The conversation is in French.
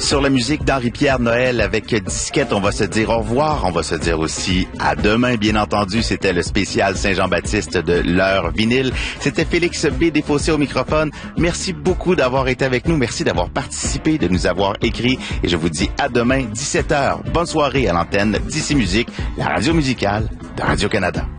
sur la musique d'Henri-Pierre Noël avec Disquette. On va se dire au revoir. On va se dire aussi à demain, bien entendu. C'était le spécial Saint-Jean-Baptiste de l'heure vinyle. C'était Félix B. Desfossés au microphone. Merci beaucoup d'avoir été avec nous. Merci d'avoir participé, de nous avoir écrit. Et je vous dis à demain, 17h. Bonne soirée à l'antenne d'Ici Musique, la radio musicale de Radio-Canada.